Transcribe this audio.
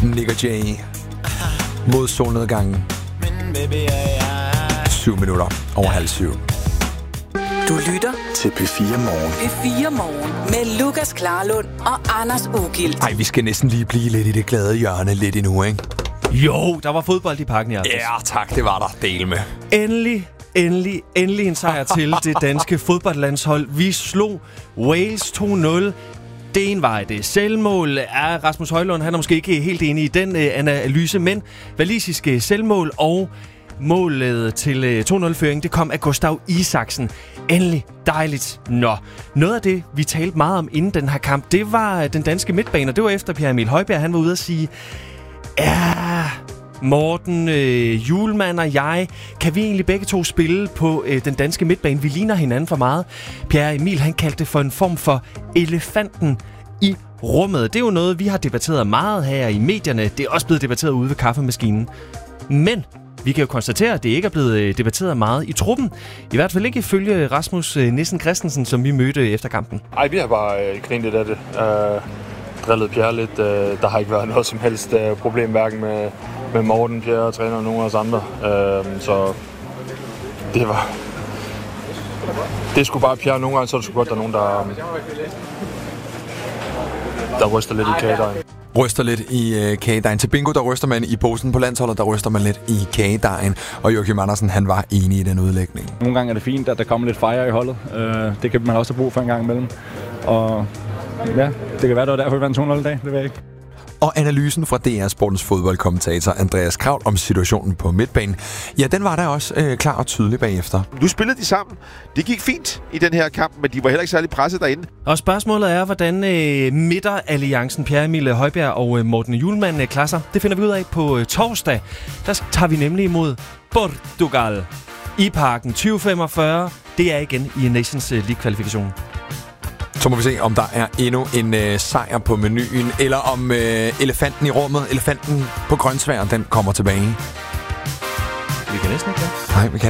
Nick og Jay mod solnedgangen. 7 minutter over 6:30. Du lytter til P4 Morgen. P4 Morgen med Lukas Klarlund og Anders Åkild. Ej, vi skal næsten lige blive lidt i det glade hjørne lidt endnu, ikke? Jo, der var fodbold i parken, Anders. Ja, tak, det var der. Del med. Endelig en sejr til det danske fodboldlandshold. Vi slog Wales 2-0. Det ene var et selvmål af Rasmus Højlund. Han er måske ikke helt enig i den analyse, men walisiske selvmål og målet til 2-0-føring, det kom af Gustav Isaksen. Endelig dejligt. Nå, noget af det, vi talte meget om inden den her kamp, det var den danske midtbane, og det var efter Pierre Emil Højbjerg. Han var ude at sige, Morten, Hjulmand og jeg, kan vi egentlig begge to spille på den danske midtbane? Vi ligner hinanden for meget. Pierre Emil, han kaldte det for en form for elefanten i rummet. Det er jo noget, vi har debatteret meget her i medierne. Det er også blevet debatteret ude ved kaffemaskinen. Men vi kan jo konstatere, at det ikke er blevet debatteret meget i truppen. I hvert fald ikke ifølge Rasmus Nissen Christensen, som vi mødte efter kampen. Ej, vi har bare grinet lidt af det. Drillet Pierre lidt. Der har ikke været noget som helst problem, hverken med Morten, Pierre og træner og nogen af os andre. Så det skulle bare Pierre nogle gange, så er det sgu godt, der er nogen, der ryster lidt i kagedejen. Ryster lidt i kagedejen. Til bingo, der ryster man i posen. På landsholdet, der ryster man lidt i kagedejen. Og Joachim Andersen, han var enig i den udlægning. Nogle gange er det fint, at der kommer lidt fejre i holdet. Det kan man også have brug for en gang imellem. Og ja, det kan være, det var derfor, vi vandt 2-0 i dag. Det ved jeg ikke. Og analysen fra DR Sportens fodboldkommentator Andreas Kraut om situationen på midtbanen, ja, den var der også klar og tydelig bagefter. Nu spillede de sammen. Det gik fint i den her kamp, men de var heller ikke særlig presset derinde. Og spørgsmålet er, hvordan midteralliancen Pierre Emil Højbjerg og Morten Hjulmand klarer sig. Det finder vi ud af på torsdag. Der tager vi nemlig imod Portugal i parken 2045. Det er igen i Nations League-kvalifikationen. Så må vi se, om der er endnu en sejr på menuen, eller om elefanten i rummet, elefanten på grøntsvær, den kommer tilbage. Vi kan næsten ikke. Nej, vi kan